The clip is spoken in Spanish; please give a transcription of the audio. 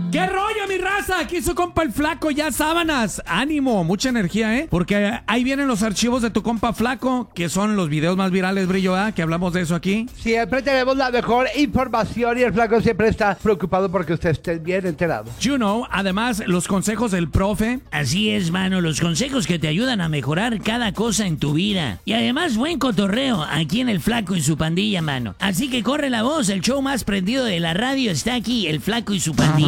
¿Qué rollo, mi raza? Aquí su compa el Flaco, ya sábanas. Ánimo, mucha energía, ¿eh? Porque ahí vienen los archivos de tu compa Flaco, que son los videos más virales, Brillo, ¿ah? Que hablamos de eso aquí. Siempre tenemos la mejor información y el Flaco siempre está preocupado porque usted esté bien enterado. You know, además, los consejos del profe. Así es, mano, los consejos que te ayudan a mejorar cada cosa en tu vida. Y además, buen cotorreo aquí en el Flaco y su pandilla, mano. Así que corre la voz, el show más prendido de la radio está aquí, el Flaco y su pandilla.